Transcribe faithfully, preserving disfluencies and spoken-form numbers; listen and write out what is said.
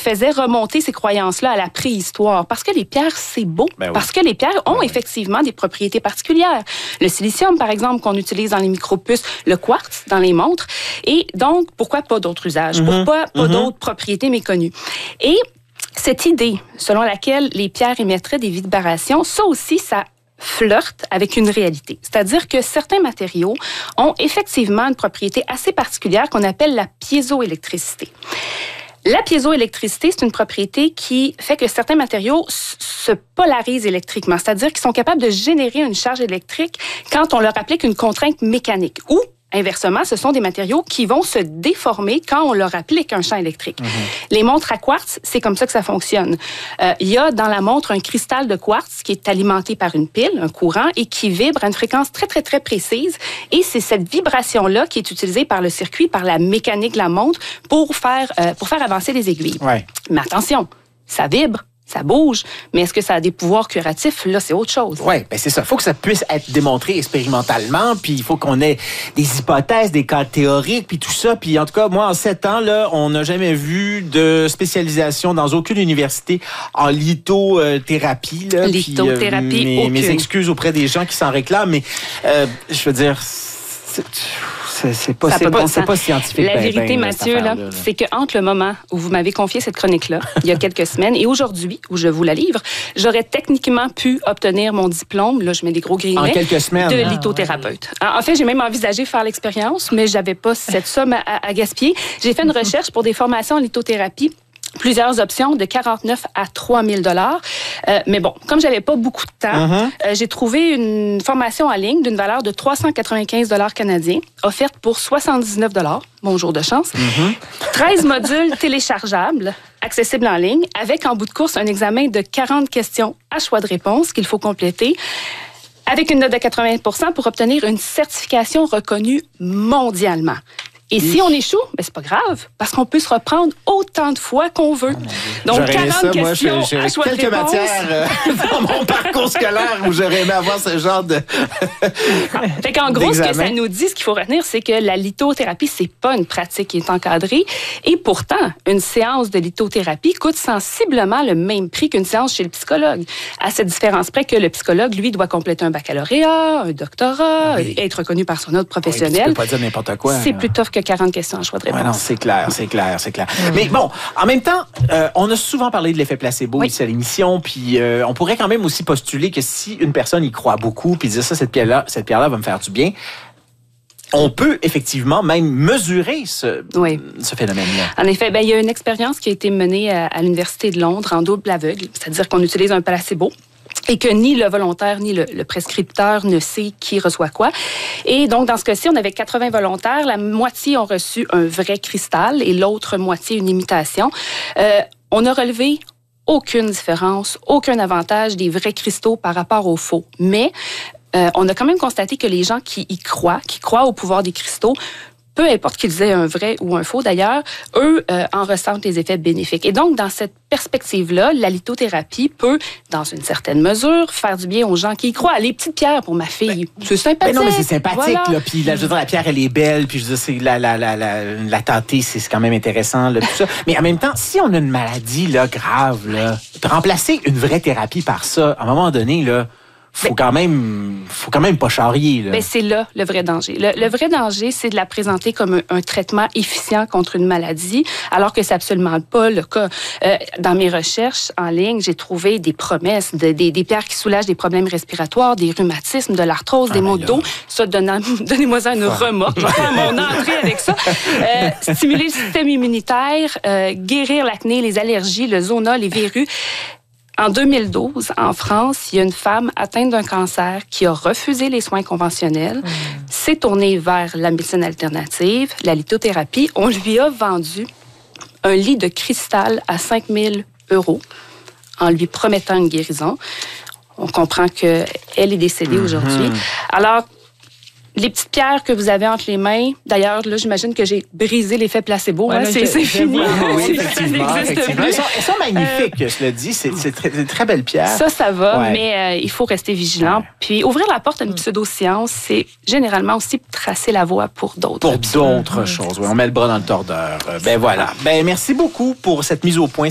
faisait remonter ces croyances-là à la préhistoire. Parce que les pierres, c'est beau. Ben oui. Parce que les pierres ont ben effectivement oui. des propriétés particulières. Le silicium, par exemple, qu'on utilise dans les micropuces, le quartz dans les montres. Et donc, pourquoi pas d'autres usages? Mm-hmm. Pourquoi pas mm-hmm. d'autres propriétés méconnues? Et cette idée selon laquelle les pierres émettraient des vibrations, ça aussi, ça flirte avec une réalité. C'est-à-dire que certains matériaux ont effectivement une propriété assez particulière qu'on appelle la piézoélectricité. La piézoélectricité, c'est une propriété qui fait que certains matériaux se polarisent électriquement, c'est-à-dire qu'ils sont capables de générer une charge électrique quand on leur applique une contrainte mécanique ou inversement, ce sont des matériaux qui vont se déformer quand on leur applique un champ électrique. Mm-hmm. Les montres à quartz, c'est comme ça que ça fonctionne. Euh, il y a dans la montre un cristal de quartz qui est alimenté par une pile, un courant, et qui vibre à une fréquence très, très, très précise. Et c'est cette vibration-là qui est utilisée par le circuit, par la mécanique de la montre pour faire, euh, pour faire avancer les aiguilles. Ouais. Mais attention, ça vibre. Ça bouge, mais est-ce que ça a des pouvoirs curatifs? Là, c'est autre chose. Oui, ben c'est ça. Il faut que ça puisse être démontré expérimentalement, puis il faut qu'on ait des hypothèses, des cas théoriques, puis tout ça. Puis en tout cas, moi, en sept ans, là, on n'a jamais vu de spécialisation dans aucune université en lithothérapie. Là, lithothérapie, puis, euh, mes, mes excuses auprès des gens qui s'en réclament, mais euh, je veux dire... C'est... C'est, c'est, pas, c'est, pas, c'est pas scientifique. La ben, vérité, ben, Mathieu, là, là, c'est qu'entre le moment où vous m'avez confié cette chronique-là, il y a quelques semaines, et aujourd'hui, où je vous la livre, j'aurais techniquement pu obtenir mon diplôme, là, je mets des gros guillemets, en quelques semaines, de lithothérapeute. Ah, ouais. En fait, j'ai même envisagé faire l'expérience, mais j'avais pas cette somme à, à gaspiller. J'ai fait une recherche pour des formations en lithothérapie. Plusieurs options de quarante-neuf à trois mille dollars. Euh, mais bon, comme j'avais pas beaucoup de temps, uh-huh. euh, j'ai trouvé une formation en ligne d'une valeur de trois cent quatre-vingt-quinze dollars canadiens, offerte pour soixante-dix-neuf dollars. Bonjour de chance. Uh-huh. treize modules téléchargeables, accessibles en ligne, avec en bout de course un examen de quarante questions à choix de réponse qu'il faut compléter, avec une note de quatre-vingts pour cent pour obtenir une certification reconnue mondialement. Et si on échoue, ben c'est pas grave, parce qu'on peut se reprendre autant de fois qu'on veut. Donc, j'aurais quarante ça, questions moi, j'ai, j'ai à choix quelques de réponse. matières euh, dans mon parcours scolaire où j'aurais aimé avoir ce genre de Fait qu'en gros, d'examen. Ce que ça nous dit, ce qu'il faut retenir, c'est que la lithothérapie, c'est pas une pratique qui est encadrée. Et pourtant, une séance de lithothérapie coûte sensiblement le même prix qu'une séance chez le psychologue. À cette différence près que le psychologue, lui, doit compléter un baccalauréat, un doctorat, oui. être reconnu par son ordre professionnel. Oui, tu peux pas dire n'importe quoi. C'est plus tough que quarante questions à choix de réponse. Ouais, non, c'est clair, c'est clair, c'est clair. Mmh. Mais bon, en même temps, euh, on a souvent parlé de l'effet placebo oui. ici à l'émission, puis euh, on pourrait quand même aussi postuler que si une personne y croit beaucoup, puis dire ça, cette pierre-là, cette pierre-là va me faire du bien, on peut effectivement même mesurer ce, oui. ce phénomène-là. En effet, ben, il y a une expérience qui a été menée à, à l'Université de Londres en double aveugle, c'est-à-dire qu'on utilise un placebo. Et que ni le volontaire ni le, le prescripteur ne sait qui reçoit quoi. Et donc, dans ce cas-ci, on avait quatre-vingts volontaires. La moitié ont reçu un vrai cristal et l'autre moitié une imitation. Euh, on a relevé aucune différence, aucun avantage des vrais cristaux par rapport aux faux. Mais euh, on a quand même constaté que les gens qui y croient, qui croient au pouvoir des cristaux, peu importe qu'ils aient un vrai ou un faux d'ailleurs, eux euh, en ressentent les effets bénéfiques. Et donc, dans cette perspective-là, la lithothérapie peut, dans une certaine mesure, faire du bien aux gens qui y croient. Les petites pierres pour ma fille, ben, c'est sympathique. Ben non, mais c'est sympathique, voilà. Là. Puis, là, je veux dire, la pierre, elle est belle. Puis, je veux dire, c'est la, la, la, la, la tâter, c'est quand même intéressant, là, tout ça. Mais en même temps, si on a une maladie, là, grave, là, de remplacer une vraie thérapie par ça, à un moment donné, là, faut ben, quand même, faut quand même pas charrier. Là. Ben c'est là le vrai danger. Le, le vrai danger, c'est de la présenter comme un, un traitement efficient contre une maladie, alors que c'est absolument pas le cas. Euh, dans mes recherches en ligne, j'ai trouvé des promesses, de, des, des pierres qui soulagent des problèmes respiratoires, des rhumatismes, de l'arthrose, ah, des maux de dos. Ça, donnant, donnez-moi ça une ah. remorque. Je vais faire mon entrée avec ça. Euh, stimuler le système immunitaire, euh, guérir l'acné, les allergies, le zona, les verrues. En deux mille douze, en France, il y a une femme atteinte d'un cancer qui a refusé les soins conventionnels, mmh. s'est tournée vers la médecine alternative, la lithothérapie. On lui a vendu un lit de cristal à cinq mille euros en lui promettant une guérison. On comprend qu'elle est décédée mmh. aujourd'hui. Alors, les petites pierres que vous avez entre les mains, d'ailleurs, là, j'imagine que j'ai brisé l'effet placebo. Ouais, hein, c'est, c'est fini. Oui, effectivement. effectivement. Elles, sont, elles sont magnifiques, euh, je le dis. C'est, c'est très, très, très belles pierres. Ça, ça va, ouais. mais euh, il faut rester vigilant. Ouais. Puis ouvrir la porte à une pseudo-science, c'est généralement aussi tracer la voie pour d'autres. Pour d'autres choses, oui. On met le bras dans le tordeur. Ben voilà. Ben merci beaucoup pour cette mise au point.